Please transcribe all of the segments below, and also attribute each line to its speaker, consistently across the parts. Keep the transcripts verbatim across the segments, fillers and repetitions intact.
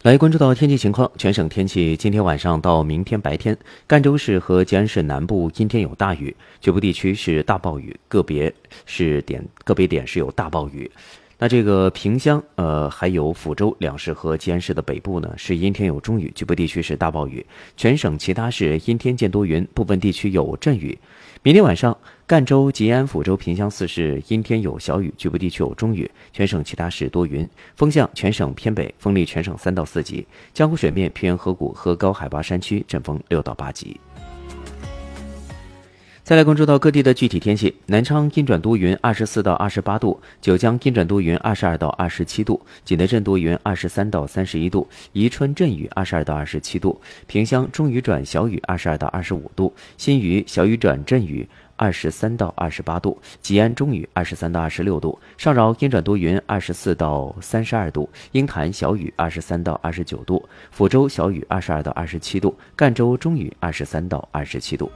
Speaker 1: 来关注到天气情况，全省天气今天晚上到明天白天，赣州市和吉安市南部阴天有大雨，局部地区是大暴雨，个别是点个别点是有大暴雨。那这个萍乡呃还有抚州两市和吉安市的北部呢是阴天有中雨，局部地区是大暴雨。全省其他市阴天见多云，部分地区有阵雨。明天晚上，赣州、吉安、抚州、萍乡四市阴天有小雨，局部地区有中雨。全省其他市多云。风向全省偏北，风力全省三到四级。江湖水面、平原河谷和高海拔山区阵风六到八级。再来关注到各地的具体天气，南昌阴转多云，二十四到二十八度；九江阴转多云，二十二到二十七度；景德镇多云，二十三到三十一度；宜春阵雨，二十二到二十七度；萍乡中雨转小雨，二十二到二十五度；新余小雨转阵雨，二十三到二十八度；吉安中雨，二十三到二十六度；上饶阴转多云，二十四到三十二度；鹰潭小雨，二十三到二十九度；抚州小雨，二十二到二十七度；赣州中雨，二十三到二十七度。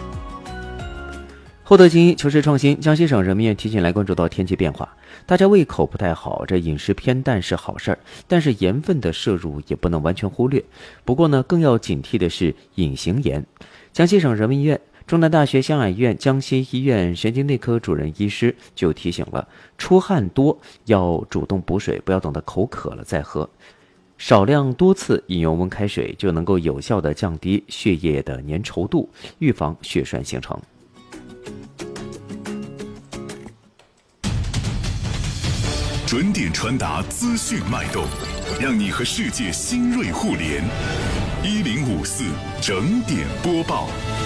Speaker 1: 获得精英求是创新，江西省人民医院提醒来关注到天气变化。大家胃口不太好，这饮食偏淡是好事儿，但是盐分的摄入也不能完全忽略。不过呢，更要警惕的是隐形盐。江西省人民医院、中南大学湘雅医院、江西医院神经内科主任医师就提醒了，出汗多要主动补水，不要等到口渴了再喝。少量多次饮用温开水就能够有效地降低血液的粘稠度，预防血栓形成。
Speaker 2: 准点传达资讯脉动，让你和世界新锐互联。一零五四整点播报。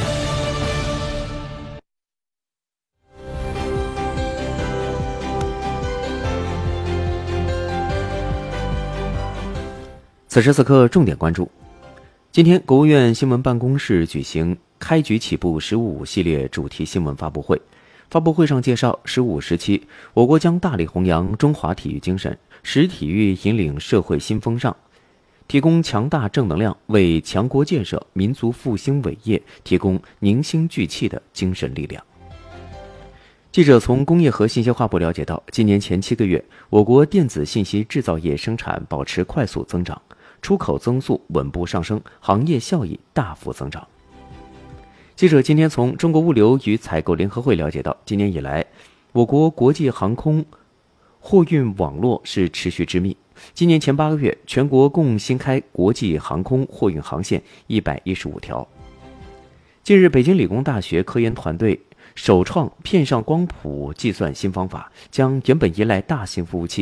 Speaker 1: 此时此刻重点关注，今天国务院新闻办公室举行开局起步十五五系列主题新闻发布会。发布会上介绍，十五时期，我国将大力弘扬中华体育精神，使体育引领社会新风尚，提供强大正能量，为强国建设、民族复兴伟业提供凝心聚气的精神力量。记者从工业和信息化部了解到，今年前七个月，我国电子信息制造业生产保持快速增长，出口增速稳步上升，行业效益大幅增长。记者今天从中国物流与采购联合会了解到，今年以来，我国国际航空货运网络是持续之密。今年前八个月，全国共新开国际航空货运航线一百一十五条。近日，北京理工大学科研团队首创片上光谱计算新方法，将原本依赖大型服务器